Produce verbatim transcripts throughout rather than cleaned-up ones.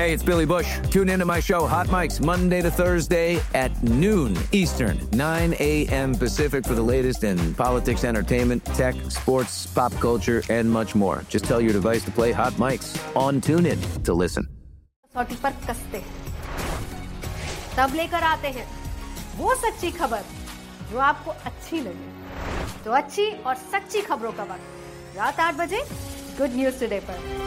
Hey, it's Billy Bush. Tune into my show, Hot Mics, Monday to Thursday at noon Eastern, nine a.m. Pacific for the latest in politics, entertainment, tech, sports, pop culture, and much more. Just tell your device to play Hot Mics on TuneIn to listen. कसौटी पर कसते हैं, तब लेकर आते हैं वो सच्ची खबर जो आपको अच्छी लगे। तो अच्छी और सच्ची खबरों का वक्त रात आठ बजे गुड न्यूज टुडे पर।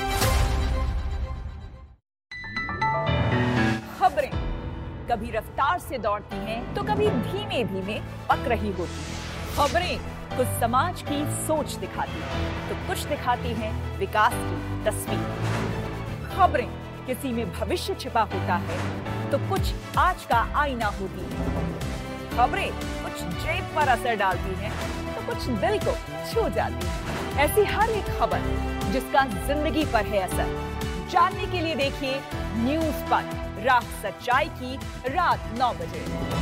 खबरें कभी रफ्तार से दौड़ती हैं तो कभी धीमे धीमे पक रही होती हैं। खबरें कुछ समाज की सोच दिखाती हैं तो कुछ दिखाती हैं विकास की तस्वीर। खबरें किसी में भविष्य छिपा होता है तो कुछ आज का आईना होती है। खबरें कुछ जेब पर असर डालती हैं तो कुछ दिल को छू जाती है। ऐसी हर एक खबर जिसका जिंदगी पर है असर, जानने के लिए देखिए न्यूज पर रात सच्चाई की रात नौ बजे।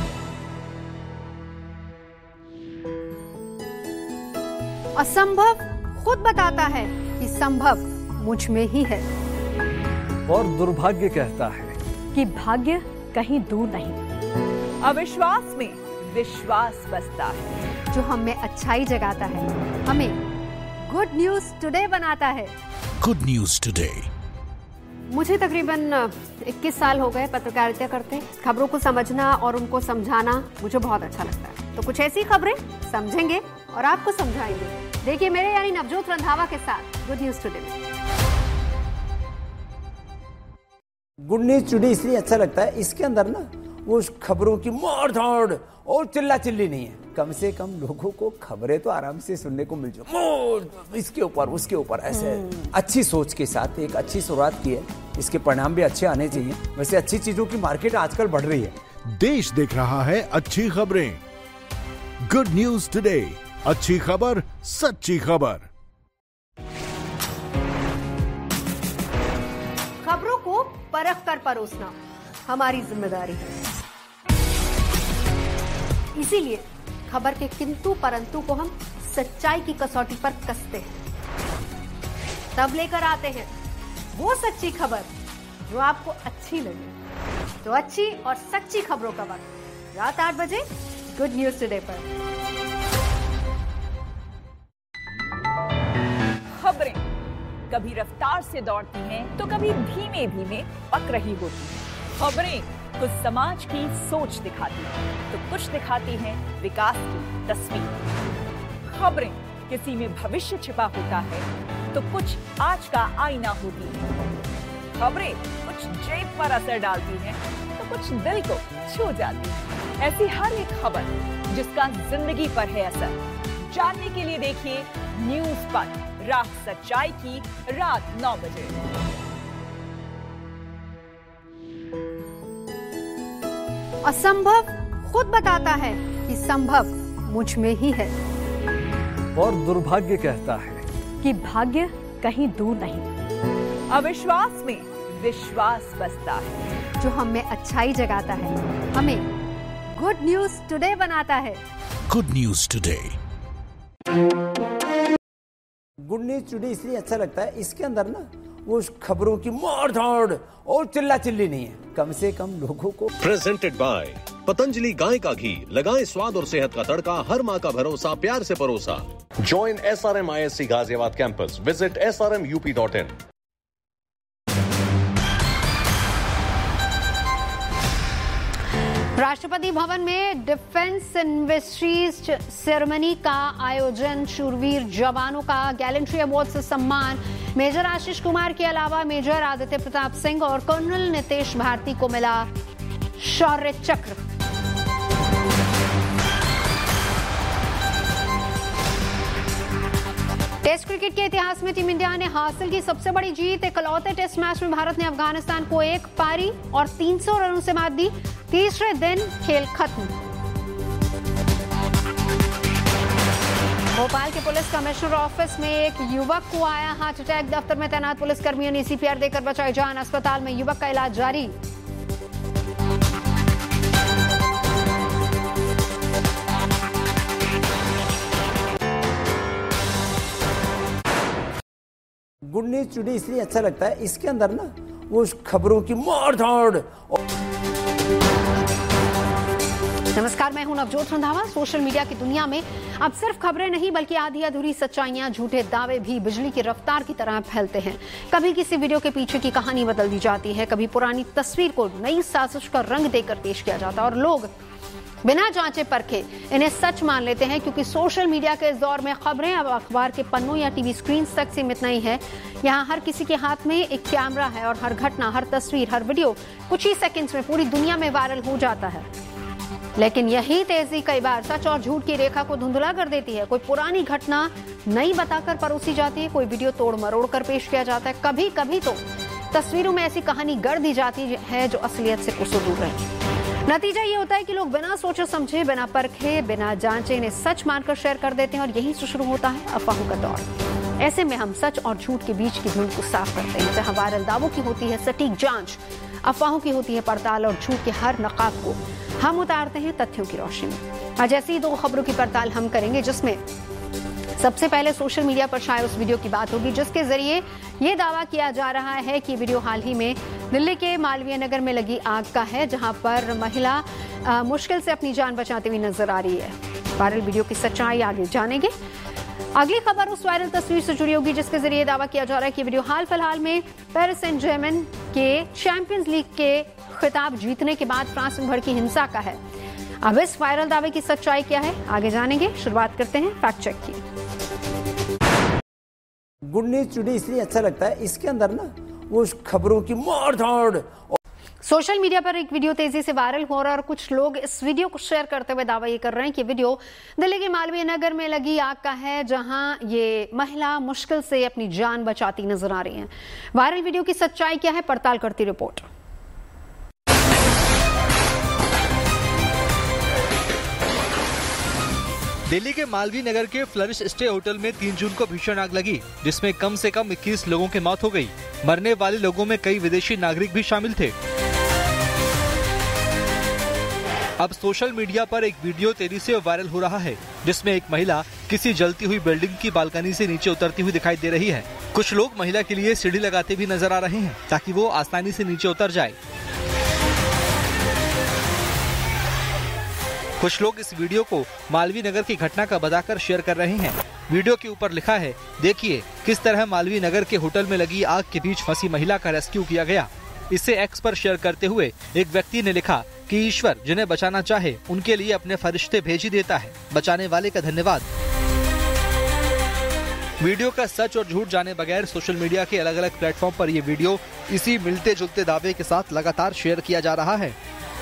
असंभव खुद बताता है कि संभव मुझ में ही है, और दुर्भाग्य कहता है कि भाग्य कहीं दूर नहीं। अविश्वास में विश्वास बसता है, जो हमें अच्छाई जगाता है, हमें गुड न्यूज टुडे बनाता है। Good news today. मुझे तकरीबन इक्कीस साल हो गए पत्रकारिता करते। खबरों को समझना और उनको समझाना मुझे बहुत अच्छा लगता है। तो कुछ ऐसी खबरें समझेंगे और आपको समझाएंगे। देखिए मेरे यानी नवजोत रंधावा के साथ गुड न्यूज टुडे में। गुड न्यूज टुडे इसलिए अच्छा लगता है, इसके अंदर ना वो खबरों की मार धाड़ और चिल्ला चिल्ली नहीं है। कम से कम लोगों को खबरें तो आराम से सुनने को मिल जाए, इसके ऊपर उसके ऊपर ऐसे अच्छी सोच के साथ एक अच्छी शुरुआत की है। इसके परिणाम भी अच्छे आने चाहिए। वैसे अच्छी चीजों की मार्केट आजकल बढ़ रही है। देश देख रहा है अच्छी खबरें। गुड न्यूज टुडे, अच्छी खबर, सच्ची खबर। खबरों को परख कर परोसना हमारी जिम्मेदारी है। इसीलिए खबर के किंतु परंतु को हम सच्चाई की कसौटी पर कसते हैं, तब लेकर आते हैं वो सच्ची खबर जो आपको अच्छी लगे। तो अच्छी और सच्ची खबरों का वक्त रात आठ बजे गुड न्यूज टुडे पर। खबरें कभी रफ्तार से दौड़ती हैं तो कभी धीमे धीमे पक रही होती हैं। खबरें कुछ समाज की सोच दिखाती हैं तो कुछ दिखाती हैं विकास की तस्वीर। खबरें किसी में भविष्य छिपा होता है तो कुछ आज का आईना होती है। खबरें कुछ जेब पर असर डालती हैं तो कुछ दिल को छू जाती है। ऐसी हर एक खबर जिसका जिंदगी पर है असर, जानने के लिए देखिए न्यूज पर रात सच्चाई की रात नौ बजे। असंभव खुद बताता है कि संभव मुझ में ही है, और दुर्भाग्य कहता है कि भाग्य कहीं दूर नहीं। अविश्वास में विश्वास बसता है, जो हमें अच्छाई जगाता है, हमें गुड न्यूज टुडे बनाता है। Good news today. Good news today इसलिए अच्छा लगता है, इसके अंदर ना वो खबरों की मार धाड़ और चिल्ला चिल्ली नहीं है। कम से कम लोगों को प्रेजेंटेड बाय पतंजलि गाय का घी। लगाएं स्वाद और सेहत का तड़का, हर माँ का भरोसा, प्यार से परोसा। Join S R M I S C Ghaziabad campus. Visit S R M U P dot in. Rashtrapati Bhavan में डिफेंस इन्वेस्ट्रीज सेरेमनी का आयोजन। शूरवीर जवानों का गैलेंट्री अवार्ड से सम्मान। मेजर आशीष कुमार के अलावा मेजर आदित्य प्रताप सिंह और कर्नल नितेश भारती को मिला शौर्य चक्र। टेस्ट क्रिकेट के इतिहास में टीम इंडिया ने हासिल की सबसे बड़ी जीत। इकलौते टेस्ट मैच में भारत ने अफगानिस्तान को एक पारी और तीन सौ रनों से मात दी। तीसरे दिन खेल खत्म। भोपाल के पुलिस कमिश्नर ऑफिस में एक युवक को आया हार्ट अटैक। दफ्तर में तैनात पुलिस कर्मियों ने सीपीआर देकर बचाई जान। अस्पताल में युवक का इलाज जारी। गुड न्यूज टुडे इसलिए अच्छा लगता है, इसके अंदर ना वो खबरों की मार धाड़। नमस्कार, मैं हूं नवजोत रंधावा। सोशल मीडिया की दुनिया में अब सिर्फ खबरें नहीं बल्कि आधी अधूरी सच्चाइयां, झूठे दावे भी बिजली की रफ्तार की तरह फैलते हैं। कभी किसी वीडियो के पीछे की कहानी बदल दी जाती है, कभी पुरानी तस्वीर को नई साजिश का रंग देकर पेश किया जाता है और लोग बिना जांचे परखे इन्हें सच मान लेते हैं। क्योंकि सोशल मीडिया के इस दौर में खबरें अब अखबार के पन्नों या टीवी स्क्रीन तक सीमित नहीं है। यहाँ हर किसी के हाथ में एक कैमरा है और हर घटना, हर तस्वीर, हर वीडियो कुछ ही सेकंड्स में पूरी दुनिया में वायरल हो जाता है। लेकिन यही तेजी कई बार सच और झूठ की रेखा को धुंधला कर देती है। कोई पुरानी घटना नई बताकर परोसी जाती है, कोई वीडियो तोड़ मरोड़ कर पेश किया जाता है, कभी कभी तो तस्वीरों में ऐसी कहानी गढ़ दी जाती है जो असलियत से कुछ दूर रहे। नतीजा ये होता है कि लोग बिना सोचे समझे, बिना परखे, बिना जांचे इन्हें सच मानकर शेयर कर देते हैं और यहीं से शुरू होता है अफवाहों का दौर। ऐसे में हम सच और झूठ के बीच की धुंध को साफ करते हैं। जहां वायरल दावों की होती है सटीक जांच, अफवाहों की होती है पड़ताल और झूठ के हर नकाब को हम उतारते हैं तथ्यों की रोशनी में। आज ऐसी दो खबरों की पड़ताल हम करेंगे जिसमें सबसे पहले सोशल मीडिया पर शाये उस वीडियो की बात होगी जिसके जरिए ये दावा किया जा रहा है कि वीडियो हाल ही में दिल्ली के मालवीय नगर में लगी आग का है, जहां पर महिला आ, मुश्किल से अपनी जान बचाती हुई नजर आ रही है। वायरल वीडियो की सच्चाई आगे जानेंगे। अगली खबर उस वायरल तस्वीर से जुड़ी होगी जिसके जरिए दावा किया जा रहा है कि वीडियो हाल फिलहाल में पेरिस सेंट जर्मन के चैंपियंस लीग के खिताब जीतने के बाद फ्रांस में भड़की हिंसा का है। अब इस वायरल दावे की सच्चाई क्या है, आगे जानेंगे। शुरुआत करते हैं फैक्ट चेक की। गुड न्यूज टुडे इसलिए अच्छा लगता है, इसके अंदर ना वो खबरों की मार धाड़। सोशल मीडिया पर एक वीडियो तेजी से वायरल हो रहा है और कुछ लोग इस वीडियो को शेयर करते हुए दावा ये कर रहे हैं कि वीडियो दिल्ली के मालवीय नगर में लगी आग का है, जहां ये महिला मुश्किल से अपनी जान बचाती नजर आ रही है। वायरल वीडियो की सच्चाई क्या है, पड़ताल करती रिपोर्ट। दिल्ली के मालवीय नगर के फ्लरिश स्टे होटल में तीन जून को भीषण आग लगी, जिसमें कम से कम इक्कीस लोगों की मौत हो गई। मरने वाले लोगों में कई विदेशी नागरिक भी शामिल थे। अब सोशल मीडिया पर एक वीडियो तेजी से वायरल हो रहा है जिसमें एक महिला किसी जलती हुई बिल्डिंग की बालकनी से नीचे उतरती हुई दिखाई दे रही है। कुछ लोग महिला के लिए सीढ़ी लगाते भी नजर आ रहे हैं ताकि वो आसानी से नीचे उतर जाए। कुछ लोग इस वीडियो को मालवीय नगर की घटना का बताकर शेयर कर रहे हैं। वीडियो के ऊपर लिखा है, देखिए किस तरह मालवीय नगर के होटल में लगी आग के बीच फंसी महिला का रेस्क्यू किया गया। इसे एक्स पर शेयर करते हुए एक व्यक्ति ने लिखा कि ईश्वर जिन्हें बचाना चाहे उनके लिए अपने फरिश्ते भेज ही देता है, बचाने वाले का धन्यवाद। वीडियो का सच और झूठ जाने बगैर सोशल मीडिया के अलग अलग प्लेटफॉर्म पर ये वीडियो इसी मिलते जुलते दावे के साथ लगातार शेयर किया जा रहा है।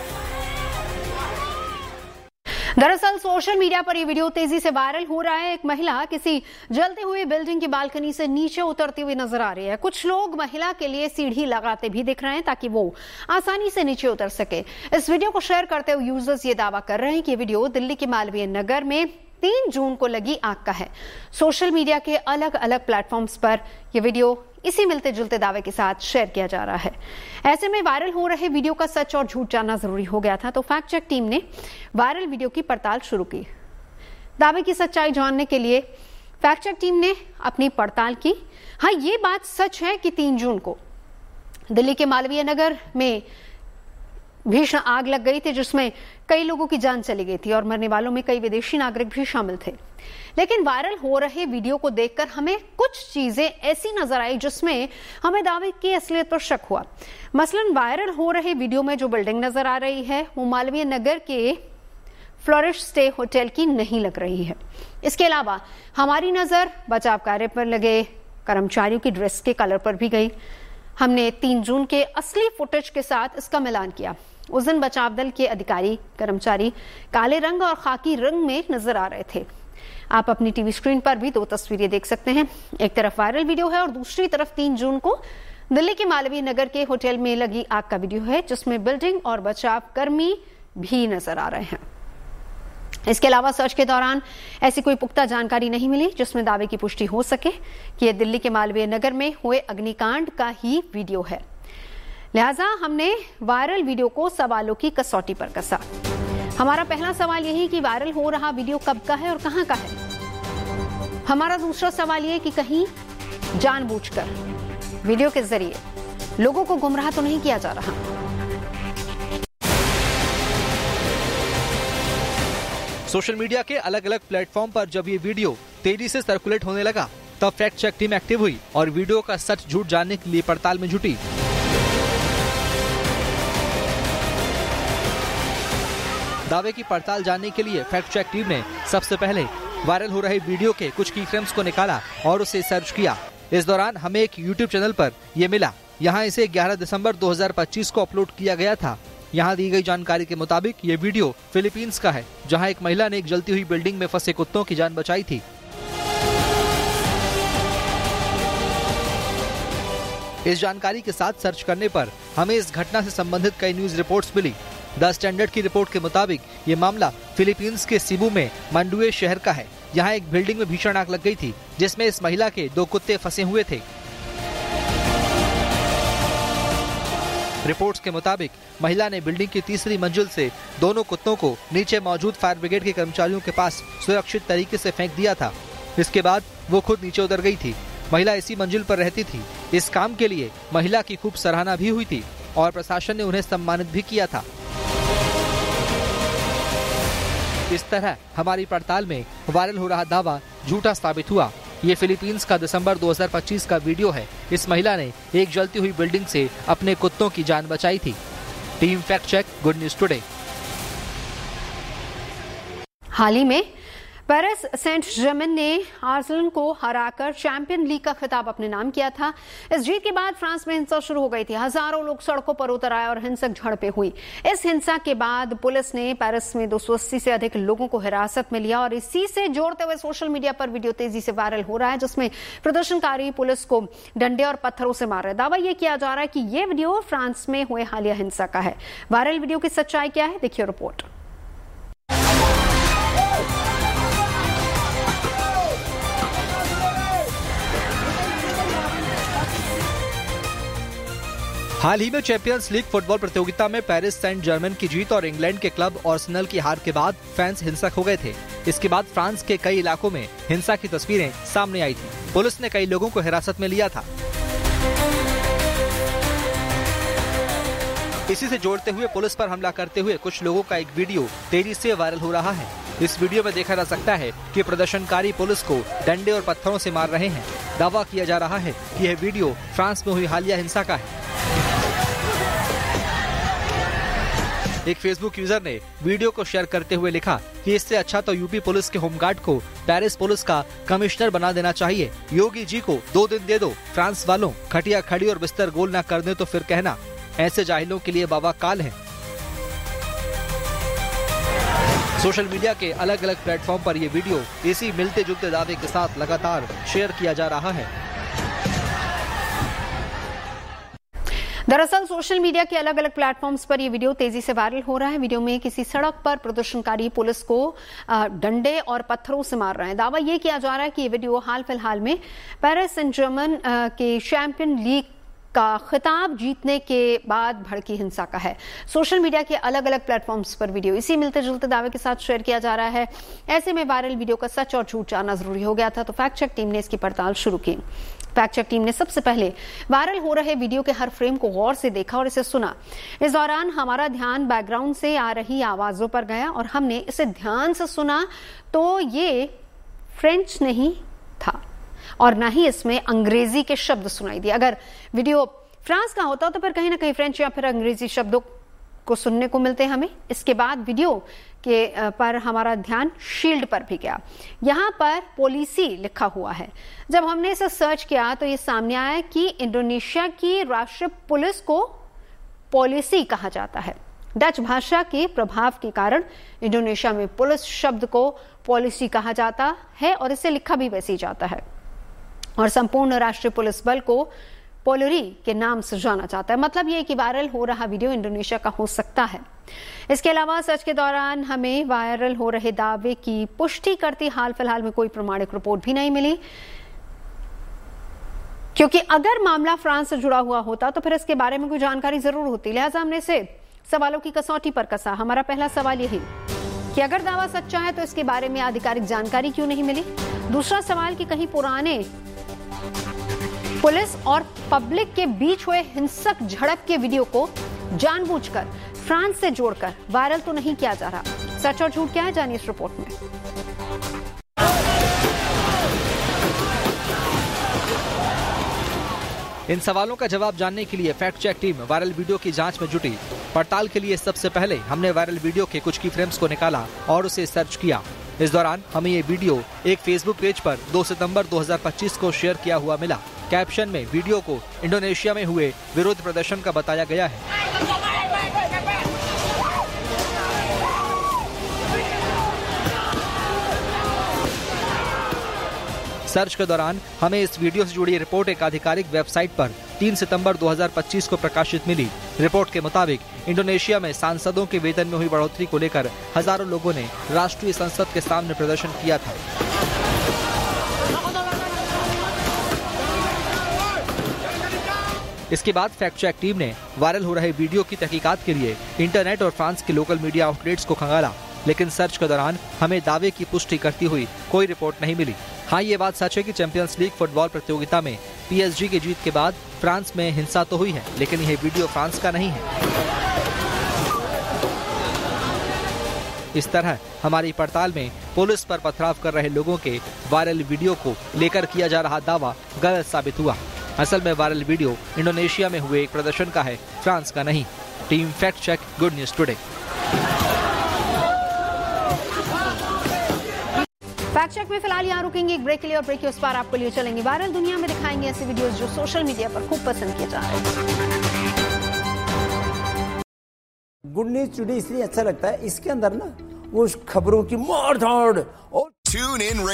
दरअसल सोशल मीडिया पर ये वीडियो तेजी से वायरल हो रहा है। एक महिला किसी जलती हुई बिल्डिंग की बालकनी से नीचे उतरती हुई नजर आ रही है। कुछ लोग महिला के लिए सीढ़ी लगाते भी दिख रहे हैं ताकि वो आसानी से नीचे उतर सके। इस वीडियो को शेयर करते हुए यूजर्स ये दावा कर रहे हैं कि वीडियो दिल्ली के मालवीय नगर में तीन जून को लगी आग का है। सोशल मीडिया के अलग अलग प्लेटफॉर्म्स पर यह वीडियो इसी मिलते जुलते दावे के साथ शेयर किया जा रहा है। ऐसे में वायरल हो रहे वीडियो का सच और झूठ जानना जरूरी हो गया था, तो फैक्ट चेक टीम ने वायरल वीडियो की पड़ताल शुरू की। दावे की सच्चाई जानने के लिए फैक्ट चेक टीम ने अपनी पड़ताल की। हाँ, ये बात सच है कि तीन जून को दिल्ली के मालवीय नगर में भीषण आग लग गई थी जिसमें कई लोगों की जान चली गई थी और मरने वालों में कई विदेशी नागरिक भी शामिल थे। लेकिन वायरल हो रहे वीडियो को देखकर हमें कुछ चीजें ऐसी नजर आई जिसमें हमें दावे की असलियत पर शक हुआ। मसलन वायरल हो रहे वीडियो में जो बिल्डिंग नजर आ रही है वो मालवीय नगर के फ्लोरिश स्टे होटल की नहीं लग रही है। इसके अलावा हमारी नजर बचाव कार्य पर लगे कर्मचारियों की ड्रेस के कलर पर भी गई। हमने तीन जून के असली फुटेज के साथ इसका मिलान किया। उस दिन बचाव दल के अधिकारी कर्मचारी काले रंग और खाकी रंग में नजर आ रहे थे। आप अपनी टीवी स्क्रीन पर भी दो तस्वीरें देख सकते हैं। एक तरफ वायरल वीडियो है और दूसरी तरफ तीन जून को दिल्ली के मालवीय नगर के होटल में लगी आग का वीडियो है जिसमें बिल्डिंग और बचाव कर्मी भी नजर आ रहे हैं। इसके अलावा सर्च के दौरान ऐसी कोई पुख्ता जानकारी नहीं मिली जिसमें दावे की पुष्टि हो सके कि यह दिल्ली के मालवीय नगर में हुए अग्निकांड का ही वीडियो है। लिहाजा हमने वायरल वीडियो को सवालों की कसौटी पर कसा। हमारा पहला सवाल यही कि वायरल हो रहा वीडियो कब का है और कहां का है। हमारा दूसरा सवाल यह कि कहीं जानबूझकर वीडियो के जरिए लोगों को गुमराह तो नहीं किया जा रहा। सोशल मीडिया के अलग अलग प्लेटफॉर्म पर जब ये वीडियो तेजी से सर्कुलेट होने लगा, तब फैक्ट चेक टीम एक्टिव हुई और वीडियो का सच झूठ जानने के लिए पड़ताल में जुटी। दावे की पड़ताल जानने के लिए फैक्ट चेक टीम ने सबसे पहले वायरल हो रहे वीडियो के कुछ की फ्रेम्स को निकाला और उसे सर्च किया। इस दौरान हमें एक यूट्यूब चैनल पर ये मिला। यहाँ इसे ग्यारह दिसंबर दो हज़ार पच्चीस को अपलोड किया गया था। यहाँ दी गई जानकारी के मुताबिक ये वीडियो फिलीपींस का है, जहाँ एक महिला ने एक जलती हुई बिल्डिंग में फंसे कुत्तों की जान बचाई थी। इस जानकारी के साथ सर्च करने पर हमें इस घटना से संबंधित कई news reports milli. The standard की रिपोर्ट के मुताबिक ये मामला फिलीपींस के सीबू में मंडुए शहर का है। यहाँ एक बिल्डिंग में भीषण आग लग गई थी, जिसमें इस महिला के दो कुत्ते फंसे हुए थे। रिपोर्ट्स के मुताबिक महिला ने बिल्डिंग की तीसरी मंजिल से दोनों कुत्तों को नीचे मौजूद फायर ब्रिगेड के कर्मचारियों के पास सुरक्षित तरीके से फेंक दिया था। इसके बाद वो खुद नीचे उतर गई थी। महिला इसी मंजिल पर रहती थी। इस काम के लिए महिला की खूब सराहना भी हुई थी और प्रशासन ने उन्हें सम्मानित भी किया था। इस तरह हमारी पड़ताल में वायरल हो रहा दावा झूठा साबित हुआ। ये फिलीपींस का दिसंबर दो हज़ार पच्चीस का वीडियो है। इस महिला ने एक जलती हुई बिल्डिंग से अपने कुत्तों की जान बचाई थी। Team fact check, good news today. हाल ही में पेरिस सेंट जर्मेन ने आर्सेनल को हराकर चैंपियन लीग का खिताब अपने नाम किया था। इस जीत के बाद फ्रांस में हिंसा शुरू हो गई थी। हजारों लोग सड़कों पर उतर आए और हिंसक झड़पें हुई। इस हिंसा के बाद पुलिस ने पेरिस में दो सौ अस्सी से अधिक लोगों को हिरासत में लिया और इसी से जोड़ते हुए सोशल मीडिया पर वीडियो तेजी से वायरल हो रहा है, जिसमें प्रदर्शनकारी पुलिस को डंडे और पत्थरों से मार रहे हैं। दावा यह किया जा रहा है कि यह वीडियो फ्रांस में हुए हालिया हिंसा का है। वायरल वीडियो की सच्चाई क्या है, देखिए रिपोर्ट। हाल ही में चैंपियंस लीग फुटबॉल प्रतियोगिता में पेरिस सेंट जर्मेन की जीत और इंग्लैंड के क्लब आर्सेनल की हार के बाद फैंस हिंसक हो गए थे। इसके बाद फ्रांस के कई इलाकों में हिंसा की तस्वीरें सामने आई थी। पुलिस ने कई लोगों को हिरासत में लिया था। इसी से जोड़ते हुए पुलिस पर हमला करते हुए कुछ लोगों का एक वीडियो तेजी से वायरल हो रहा है। इस वीडियो में देखा जा सकता है कि प्रदर्शनकारी पुलिस को डंडे और पत्थरों से मार रहे हैं। दावा किया जा रहा है कि यह वीडियो फ्रांस में हुई हालिया हिंसा का है। एक फेसबुक यूजर ने वीडियो को शेयर करते हुए लिखा कि इससे अच्छा तो यूपी पुलिस के होमगार्ड को पेरिस पुलिस का कमिश्नर बना देना चाहिए। योगी जी को दो दिन दे दो। फ्रांस वालों, खटिया खड़ी और बिस्तर गोल ना कर दे तो फिर कहना, ऐसे जाहिलों के लिए बाबा काल है। सोशल मीडिया के अलग अलग प्लेटफॉर्म पर ये वीडियो इसी मिलते जुलते दावे के साथ लगातार शेयर किया जा रहा है। दरअसल सोशल मीडिया के अलग अलग प्लेटफॉर्म्स पर यह वीडियो तेजी से वायरल हो रहा है। वीडियो में किसी सड़क पर प्रदर्शनकारी पुलिस को डंडे और पत्थरों से मार रहे हैं। दावा यह किया जा रहा है कि यह वीडियो हाल फिलहाल में पेरिस सेंट जर्मेन के चैंपियन लीग का खिताब जीतने के बाद भड़की हिंसा का है। सोशल मीडिया के अलग अलग प्लेटफॉर्म्स पर वीडियो इसी मिलते जुलते दावे के साथ शेयर किया जा रहा है। ऐसे में वायरल वीडियो का सच और झूठ जानना जरूरी हो गया था, तो फैक्ट चेक टीम ने इसकी पड़ताल शुरू की। फैक्ट चेक टीम ने सबसे पहले वायरल हो रहे वीडियो के हर फ्रेम को गौर से देखा और इसे सुना। इस दौरान हमारा ध्यान बैकग्राउंड से आ रही आवाजों पर गया और हमने इसे ध्यान से सुना तो ये फ्रेंच नहीं था और ना ही इसमें अंग्रेजी के शब्द सुनाई दिए। अगर वीडियो फ्रांस का होता तो फिर कहीं ना कहीं फ्रेंच या फिर अंग्रेजी शब्दों को सुनने को मिलते हमें। इसके बाद वीडियो के पर हमारा ध्यान शील्ड पर भी गया। यहाँ पर पॉलिसी लिखा हुआ है। जब हमने इसे सर्च किया तो ये सामने आया कि इंडोनेशिया की राष्ट्रीय पुलिस को पॉलिसी कहा जाता है। डच भाषा के प्रभाव के कारण इंडोनेशिया में पुलिस शब्द को पॉलिसी कहा जाता है और इसे लिखा भी वैसे ही जाता है और संपूर्ण राष्ट्रीय पुलिस बल को पोलोरी के नाम से जाना जाता है। मतलब यह कि वायरल हो रहा वीडियो इंडोनेशिया का हो सकता है। इसके अलावा सर्च के दौरान हमें वायरल हो रहे दावे की पुष्टि करती हाल फिलहाल में कोई प्रमाणिक रिपोर्ट भी नहीं मिली, क्योंकि अगर मामला फ्रांस से जुड़ा हुआ होता तो फिर इसके बारे में कोई जानकारी जरूर होती। लिहाजा हमने इसे सवालों की कसौटी पर कसा। हमारा पहला सवाल यही कि अगर दावा सच्चा है तो इसके बारे में आधिकारिक जानकारी क्यों नहीं मिली। दूसरा सवाल कि कहीं पुराने पुलिस और पब्लिक के बीच हुए हिंसक झड़प के वीडियो को जानबूझकर फ्रांस से जोड़कर वायरल तो नहीं किया जा रहा। सच और झूठ क्या है, जानिए इस रिपोर्ट में। इन सवालों का जवाब जानने के लिए fact check team viral video की जांच में जुटी। पड़ताल के लिए सबसे पहले हमने वायरल वीडियो के कुछ की फ्रेम्स को निकाला और उसे सर्च किया। इस दौरान हमें ये वीडियो एक फेसबुक पेज पर दो सितंबर दो हज़ार पच्चीस को शेयर किया हुआ मिला। कैप्शन में वीडियो को इंडोनेशिया में हुए विरोध प्रदर्शन का बताया गया है। सर्च के दौरान हमें इस वीडियो से जुड़ी रिपोर्ट एक आधिकारिक वेबसाइट पर तीन सितंबर दो हज़ार पच्चीस को प्रकाशित मिली। रिपोर्ट के मुताबिक इंडोनेशिया में सांसदों के वेतन में हुई बढ़ोतरी को लेकर हजारों लोगों ने राष्ट्रीय संसद के सामने प्रदर्शन किया था। इसके बाद फैक्ट चेक टीम ने वायरल हो रहे वीडियो की तहकीकात के लिए इंटरनेट और फ्रांस के लोकल मीडिया आउटलेट्स को खंगाला, लेकिन सर्च के दौरान हमें दावे की पुष्टि करती हुई कोई रिपोर्ट नहीं मिली। हाँ, ये बात सच है कि चैंपियंस लीग फुटबॉल प्रतियोगिता में पीएसजी की जीत के बाद फ्रांस में हिंसा तो हुई है, लेकिन यह वीडियो फ्रांस का नहीं है। इस तरह हमारी पड़ताल में पुलिस पर पथराव कर रहे लोगों के वायरल वीडियो को लेकर किया जा रहा दावा गलत साबित हुआ। असल में वायरल वीडियो इंडोनेशिया में हुए एक प्रदर्शन का है, फ्रांस का नहीं। Team fact check, good news today. Fact check में फिलहाल यहाँ रुकेंगे एक ब्रेक के लिए, और ब्रेक के उस पार आपको लिए चलेंगे वायरल दुनिया में दिखाएंगे ऐसे वीडियोस जो सोशल मीडिया पर खूब पसंद किए जा रहे हैं। गुड न्यूज टुडे इसलिए अच्छा लगता है, इसके अंदर ना वो खबरों की मार धाड़ और